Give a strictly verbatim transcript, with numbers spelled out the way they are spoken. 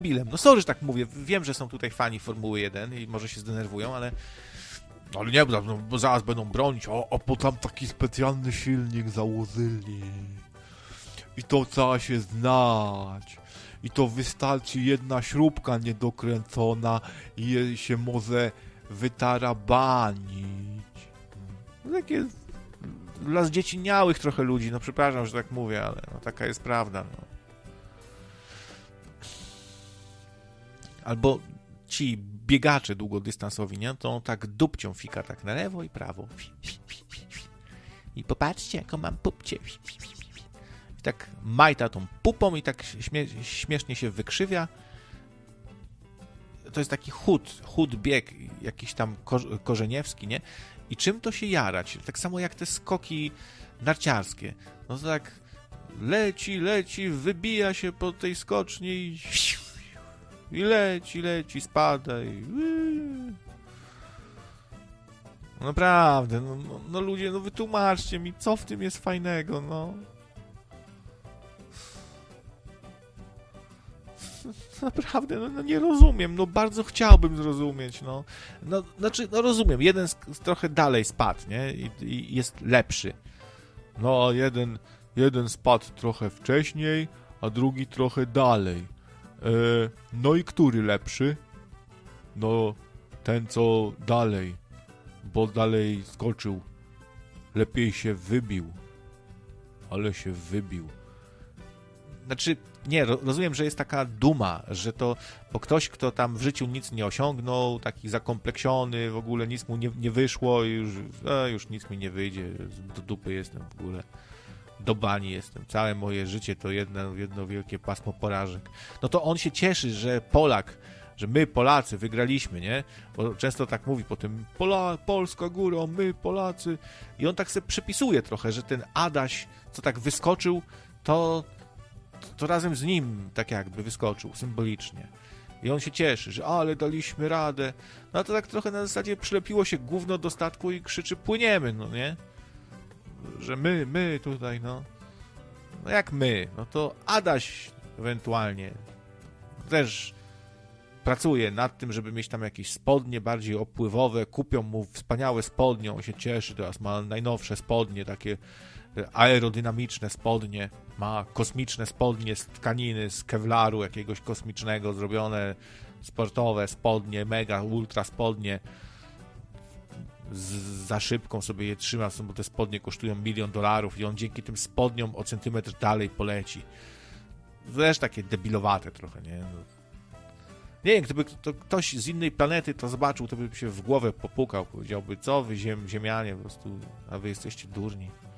automobilem. No sorry, że tak mówię, wiem, że są tutaj fani Formuły jeden i może się zdenerwują, ale ale nie, bo, bo zaraz będą bronić, o, o, bo tam taki specjalny silnik założyli i to trzeba się znać i to wystarczy jedna śrubka niedokręcona i je się może wytarabanić. No takie dla zdzieciniałych trochę ludzi, no przepraszam, że tak mówię, ale no, taka jest prawda, no. Albo ci biegacze długodystansowi, nie? To tak dupcią fika tak na lewo i prawo. I popatrzcie, jaką mam pupcie. I tak majta tą pupą i tak śmie śmiesznie się wykrzywia. To jest taki chód, chód bieg, jakiś tam ko korzeniewski, nie? I czym to się jarać? Tak samo jak te skoki narciarskie. No to tak leci, leci, wybija się po tej skoczni i... I leci, leci, spada i... No naprawdę, no, no, no ludzie, no wytłumaczcie mi, co w tym jest fajnego, no. Naprawdę, no, no nie rozumiem, no bardzo chciałbym zrozumieć, no. No, znaczy, no rozumiem, jeden z, z trochę dalej spadł, nie? I, i jest lepszy. No, jeden, jeden spadł trochę wcześniej, a drugi trochę dalej. No i który lepszy? No ten co dalej, bo dalej skoczył, lepiej się wybił, ale się wybił. Znaczy, nie, rozumiem, że jest taka duma, że to, bo ktoś, kto tam w życiu nic nie osiągnął, taki zakompleksiony, w ogóle nic mu nie, nie wyszło i już, a, już nic mi nie wyjdzie, do dupy jestem w ogóle. Do bani jestem. Całe moje życie to jedno, jedno wielkie pasmo porażek. No to on się cieszy, że Polak, że my Polacy wygraliśmy, nie? Bo często tak mówi potem Pola, Polska górą, my Polacy. I on tak sobie przypisuje trochę, że ten Adaś, co tak wyskoczył, to, to razem z nim tak jakby wyskoczył, symbolicznie. I on się cieszy, że ale daliśmy radę. No to tak trochę na zasadzie przylepiło się gówno do statku i krzyczy płyniemy, no nie? Że my, my tutaj, no. No jak my? No to Adaś ewentualnie też pracuje nad tym, żeby mieć tam jakieś spodnie bardziej opływowe. Kupią mu wspaniałe spodnie, on się cieszy, teraz ma najnowsze spodnie, takie aerodynamiczne spodnie. Ma kosmiczne spodnie z tkaniny, z kewlaru jakiegoś kosmicznego, zrobione sportowe spodnie, mega, ultra spodnie. Z, za szybką sobie je trzyma, bo te spodnie kosztują milion dolarów i on dzięki tym spodniom o centymetr dalej poleci. Też takie debilowate trochę, nie? Nie wiem, gdyby to ktoś z innej planety to zobaczył, to by się w głowę popukał, powiedziałby, co wy ziem, ziemianie, po prostu, a wy jesteście durni.